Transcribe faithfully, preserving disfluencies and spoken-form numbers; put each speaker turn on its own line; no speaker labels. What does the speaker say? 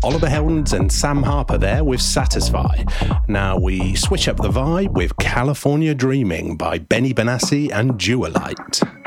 Oliver Heldens and Sam Harper there with Satisfy. Now we switch up the vibe with California Dreaming by Benny Benassi and Dualite.